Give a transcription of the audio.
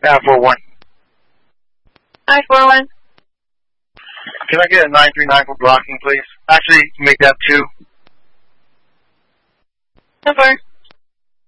41. 941. Can I get a 939 for blocking, please? Actually, make that 2. So far.